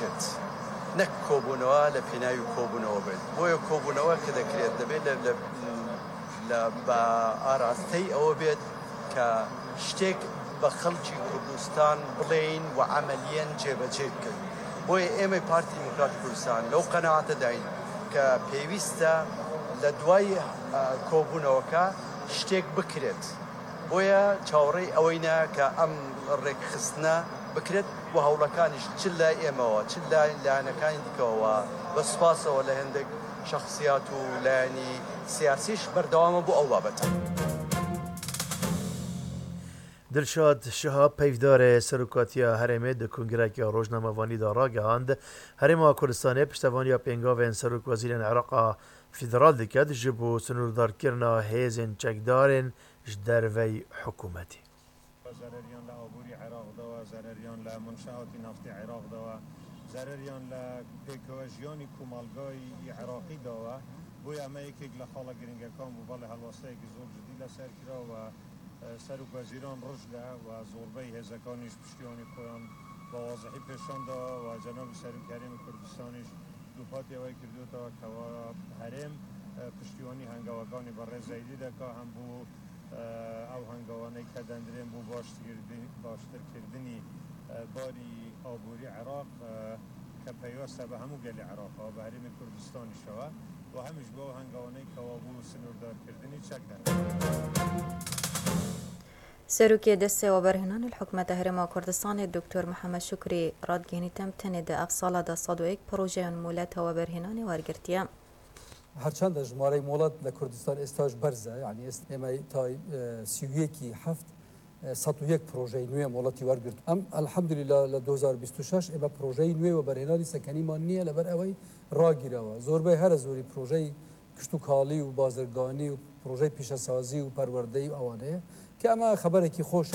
بکرد نەک کۆبوونەوە لە پێناوی کۆبوونەوە بێت بۆیە کۆبوونەوە کە دەکرێت دەبێت لە بە ئاراستەی ئەوە بێت کە شتێک بە خەڵکی کوردستان بڵێین و عەمەلیەن جێبەجێ بکەین بۆیە ئێمە پارتی دیموکراتی کوردستان لەو قەناعەتە داین کە پێویستە لە دوای کۆبوونەوەکە شتێک بکرێت بۆیە چاوەڕێی ئەوەینە کە ئەم ڕێکخستنە بکرێت و هەوڵەکانیش چ لای ئێمەوە چ لای لایەنەکانی دیکەوە بە سوپاسەوە لە هەندێک شەخصیات و لایەنی سیاسیش بەردەوامە بۆ ئەو بابەتە. دلشاد شهاب پەیوەدارە سەرۆکاتیە هەرێمێ دە کنگرێکیا ڕۆژنامەوانیدا ڕاگەهاند هەرێما کوردستانê piştevaniya pêngavên Serok Wezîrên Iraqê federal dike ji bo sınırdarkirina hêzên çekdarên ji dervey hikûmetê. Zereriyan li aborî Iraqda ve zereriyan li munşaatî naftê Iraqda ve zereriyan li pêkewejiyanî komalgayî Iraqî da ve boya me yekek li xala giringekan bû balê helwesteyekî zor cidî li ser kira ve Serok Wezîran Rojda ve zorbey hêzekanîş piştîwanî xweyan bi wazihî pêşan da ve Cenab-ı Serok Herêmê Kurdistanîş dûpatê wê kiriyoya kewa herêm piştîwanî hengawekanî bi rêzeyîdî dike hem bû ew hengawaneyê ke dendirên bû baştirkirdinî barî aborî Iraq ke peywest e bi hemû gelê Iraqa bi Herêmê Kurdistanî şewe و همیش با هنگاوانه کوابو سنوردار کردنی چک دارد. سروکی دسته و برهنان الحکومت هرما کردستان دکتر محمد شکری رادگینی تمتنی ده افصال ده 101 پروژه مولت و برهنان وارگرتیه. هرچند جماره مولات لکردستان استاج برزه یعنی استمای تای سیویکی هفت 101 پروژه نوی مولاتی وارگرت. ام الحمدلله ل 2026 ام پروژه نوی و برهنانی سکنی مانیه لبر اوی راگیره و زوربه هر زوری پروژه کشتوکالی و بازرگانی و پروژه پیشسازی و پروردهی و اوانه که اما خبره کی خوش.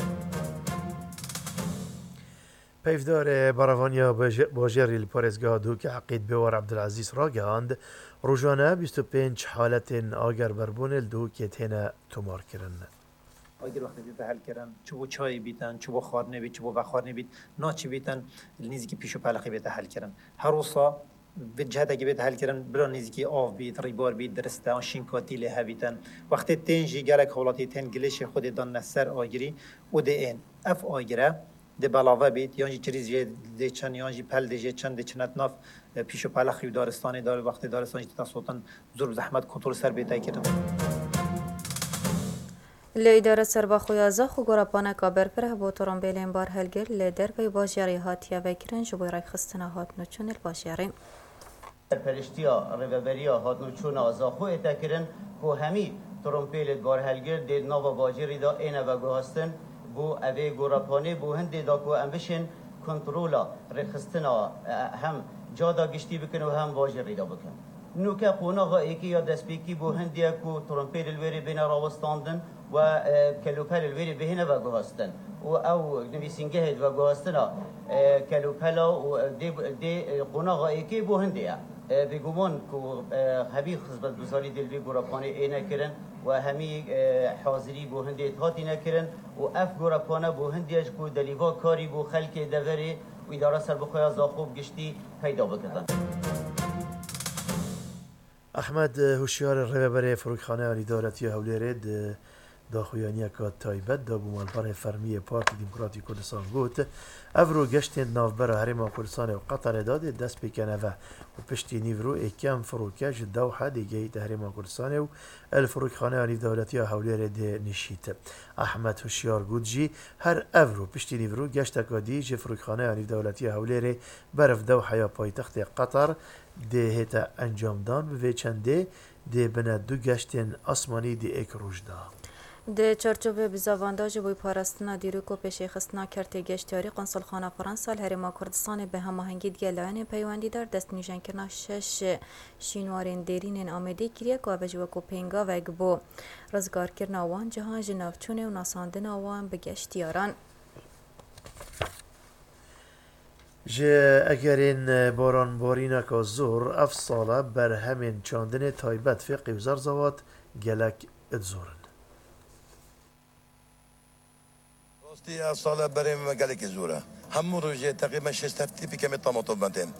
پەیوەدارە بەڕەوانیا باژێری پارێزگا دووکە عەقید بێوار عەبدولعەزیز ڕاگەهاند ڕۆژانە 25 حالەتên ئاگەربەربوون li دووکێ têne tomarkirin. اگر وقتی دیده حل کردن چوبو چای بیتن چوبو خارنه بید چوبو بخارنه بید ناچی بیتن نزدیکی پیشو پلخی بیت حل کردن هر روزا به جهت اگه بیت حل کردن بلا نزدیکی آف بید ریبار بید درسته آشین کاتی له بیتن وقتی تنجی گلک حالاتی تن گلیش خود دان نسر آگری و ده این اف آگره ده بلاوه بید یانجی چریز ده چند یانجی پل ده چند ده چند ناف پیشو پلخی دارستانی دار وقتی دارستانی تصوتن زور زحمت کنترل سر بیت کردن لیدر سرباخویا زخو گرپانه کابر پره با ترامبیلین بار هلگر لیدر بی باجیاری هاتیه وکرن جبوی رای خستنه هات نوچون الباجیاری پرشتیا ریوبریا هات نوچون آزاخو اتکرن کو همی ترامبیل بار هلگر دید ناو باجیاری دا اینه و گوهستن بو اوی گرپانه بو هندی دا کو امبشن کنترولا رای خستنه هم جادا گشتی بکن و هم باجیاری دا بکن نوکه قوناغا ایکی یا دستپیکی بو هندیه کو ترامپیل الویری بین راوستاندن و کلوپل الویری بهینه و گوهستن و او نویسینگه و گوهستن کلوپلا و دی قوناغا ایکی بو هندیه بگومان که همی خدمت گزاری دلوی گرپانه اینه کرن و همی حاضری بو هندیه هاتی نکرن و اف گرپانه بو هندیش که دلیوا کاری بو خلک دوری و اداره سربخویا زاخوب گشتی پیدا بکردن ئەحمەد هوشیار ڕێبەرێ فڕۆکخانەیە ئیدارەتیە هەولێرێ داخوێنیەکە تایبەت دا بوومەلبەرێ فەرمیە پارتی دیموکراتی کوردستان گوت ئەڤرۆ گەشتێن ناوبەرە هەرێما کوردستانê و قەتەرێدا دێ دەست پێکەنەڤە و پشتی نیڤرۆ ئێکەم فڕۆکە ji dewha dêgehîte herêma Kurdistanê û el Firokxaneya Nîvdewletiya Hewlêrê dê nişît. Ehmed Huşyar got jî her evrû piştî nîvrû geşteka dî ji Firokxaneya Nîvdewletiya Hewlêrê berf dewheya paytextê Qetar dê hête encamdan bi vê çendê dê bine du geştên asmanî dê ek roj da. ده چارچوب بزاواندا جبوی پاراستنا دیروک و پیشی خستنا کرتی گشتیاری قنصلخانه فرانسا هرما کردستان به هماهنگی دیگلایان پیوندی در دست نیجن کرنا 6 شینوارین دیرین آمده کریه که وجوه کو پینگا و گبو رزگار کرنا وان جهان جنافچونه و ناساندن وان به گشتیاران جه اگرین باران بارینک زور اف ساله بر همین چاندن تایبت فقی و زرزوات گلک ادزورن راستی سال برای مگالی که زوره همون روزه تقریبا 6 هفته پیکم طماطم بندن